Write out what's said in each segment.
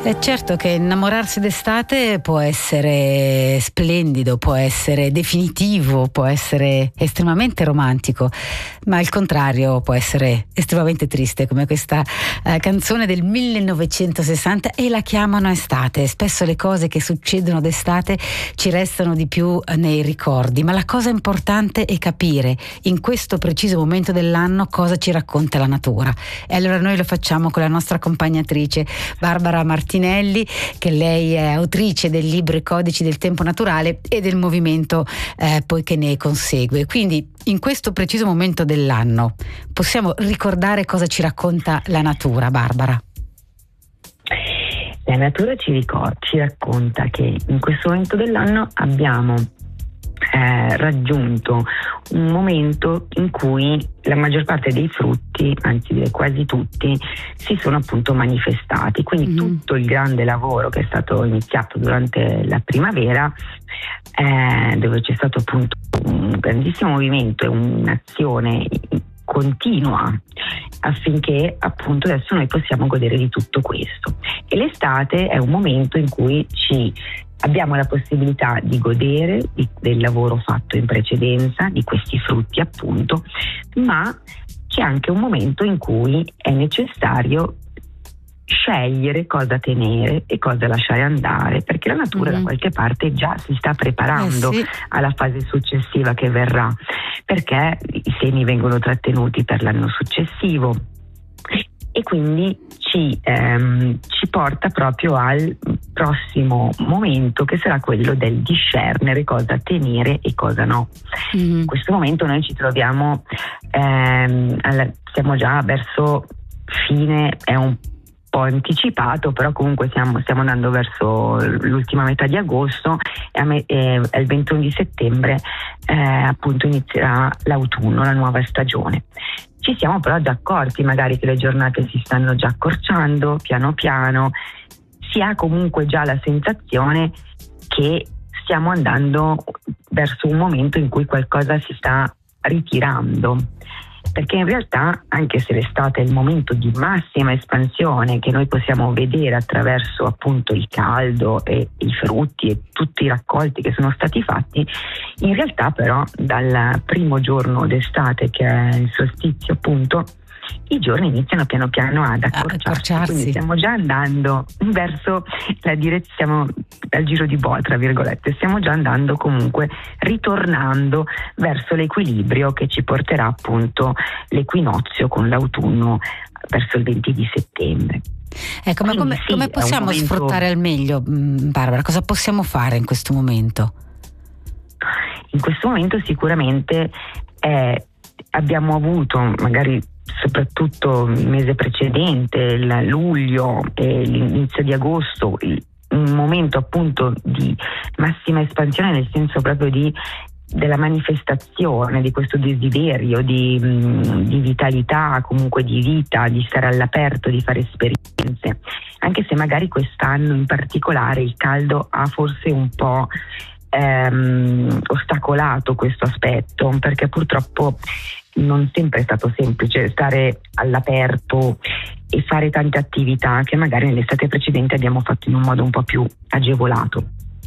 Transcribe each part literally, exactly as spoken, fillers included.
È certo che innamorarsi d'estate può essere splendido, può essere definitivo, può essere estremamente romantico, ma il contrario può essere estremamente triste, come questa eh, canzone del millenovecentosessanta, e la chiamano estate. Spesso le cose che succedono d'estate ci restano di più nei ricordi, ma la cosa importante è capire in questo preciso momento dell'anno cosa ci racconta la natura. E allora noi lo facciamo con la nostra accompagnatrice Barbara Martinelli, che lei è autrice del libro I codici del tempo naturale e del movimento eh, poi che ne consegue. Quindi in questo preciso momento dell'anno possiamo ricordare cosa ci racconta la natura, Barbara? La natura ci, ricorda, ci racconta che in questo momento dell'anno abbiamo Eh, raggiunto un momento in cui la maggior parte dei frutti, anzi direi quasi tutti, si sono appunto manifestati. Quindi mm. tutto il grande lavoro che è stato iniziato durante la primavera, eh, dove c'è stato appunto un grandissimo movimento e un'azione continua affinché appunto adesso noi possiamo godere di tutto questo. E l'estate è un momento in cui ci abbiamo la possibilità di godere di, del lavoro fatto in precedenza, di questi frutti appunto, ma c'è anche un momento in cui è necessario scegliere cosa tenere e cosa lasciare andare, perché la natura mm-hmm. da qualche parte già si sta preparando eh sì. alla fase successiva che verrà, perché i semi vengono trattenuti per l'anno successivo. E quindi ci, ehm, ci porta proprio al prossimo momento, che sarà quello del discernere cosa tenere e cosa no. Mm-hmm. In questo momento noi ci troviamo, ehm, alla, siamo già verso fine, è un po' anticipato, però comunque siamo, stiamo andando verso l'ultima metà di agosto e, a me, e il ventuno di settembre eh, appunto inizierà l'autunno, la nuova stagione. Ci siamo però già accorti magari che le giornate si stanno già accorciando piano piano, si ha comunque già la sensazione che stiamo andando verso un momento in cui qualcosa si sta ritirando, perché in realtà, anche se l'estate è il momento di massima espansione che noi possiamo vedere attraverso appunto il caldo e i frutti e tutti i raccolti che sono stati fatti, in realtà però dal primo giorno d'estate, che è il solstizio appunto, i giorni iniziano piano piano ad accorciarsi, accorciarsi. Quindi stiamo già andando verso la direzione, siamo al giro di boa tra virgolette, stiamo già andando comunque, ritornando verso l'equilibrio che ci porterà appunto l'equinozio con l'autunno verso il venti di settembre. Ecco, ma come, sì, come possiamo momento... sfruttare al meglio, Barbara? Cosa possiamo fare in questo momento? In questo momento sicuramente eh, abbiamo avuto magari soprattutto il mese precedente, il luglio e l'inizio di agosto, un momento appunto di massima espansione, nel senso proprio di della manifestazione di questo desiderio di, di vitalità, comunque di vita, di stare all'aperto, di fare esperienze, anche se magari quest'anno in particolare il caldo ha forse un po' ehm, ostacolato questo aspetto, perché purtroppo non sempre è stato semplice stare all'aperto e fare tante attività che magari nell'estate precedente abbiamo fatto in un modo un po' più agevolato.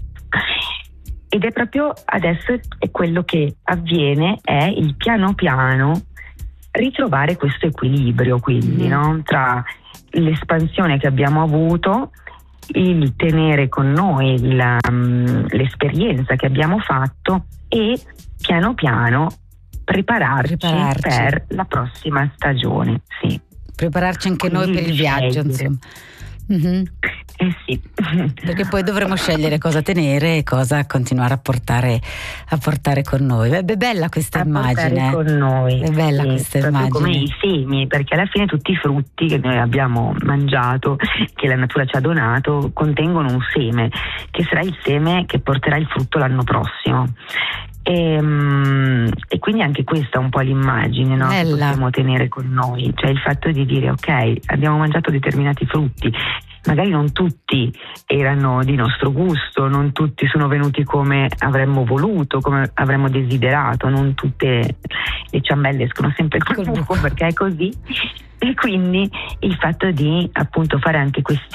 Ed è proprio adesso è quello che avviene, è il piano piano ritrovare questo equilibrio, quindi mm. no? Tra l'espansione che abbiamo avuto, il tenere con noi la, um, l'esperienza che abbiamo fatto e piano piano prepararci, prepararci per la prossima stagione, sì. Prepararci anche quindi noi per il viaggio, insomma. Mm-hmm. Eh sì. Perché poi dovremo scegliere cosa tenere e cosa continuare a portare a portare con noi. È bella questa a immagine. Con noi. È bella sì, questa immagine. Come i semi, perché alla fine tutti i frutti che noi abbiamo mangiato, che la natura ci ha donato, contengono un seme, che sarà il seme che porterà il frutto l'anno prossimo. E, e quindi anche questa è un po' l'immagine, no? Che possiamo tenere con noi, cioè il fatto di dire ok, abbiamo mangiato determinati frutti, magari non tutti erano di nostro gusto, non tutti sono venuti come avremmo voluto, come avremmo desiderato, non tutte le ciambelle escono sempre col buco, perché è così. E quindi il fatto di appunto fare anche questi